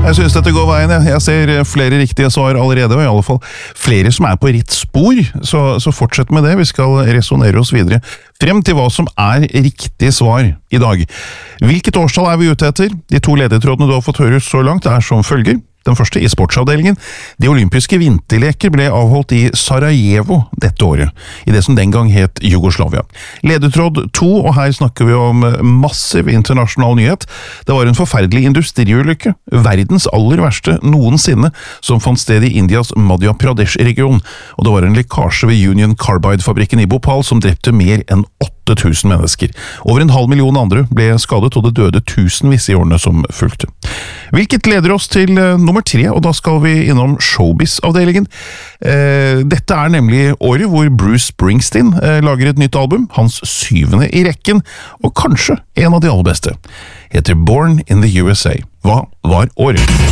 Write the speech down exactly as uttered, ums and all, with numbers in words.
Jeg synes dette går veien. Jeg ser flere riktige svar allerede, og i alle fall flere som er på ritt spor, så, så fortsett med det. Vi skal resonere oss videre frem til hva som er riktig svar i dag. Hvilket årstall er vi ute etter? De to ledetrådene du har fått høre så langt er som følger. Den første i sportsavdelingen. De olympiske vinterleker ble avholdt i Sarajevo dette året, i det som den gang het Jugoslavia. Ledetråd to, og her snakker vi om massiv internasjonal nyhet. Det var en forferdelig industriulykke, verdens aller verste noensinne, som fant sted i Indias Madhya Pradesh-region, og det var en lekkasje ved Union Carbide-fabrikken i Bhopal som drepte mer enn åtte tusen mennesker. Over en halv million andre ble skadet, og det døde tusenvis i årene som fulgte. Hvilket leder oss til nummer tre, og da skal vi innom showbiz-avdelingen. Eh, dette er nemlig året hvor Bruce Springsteen eh, lager et nytt album, hans syvende i rekken, og kanskje en av de aller beste. Heter Born in the U S A. Hva var året?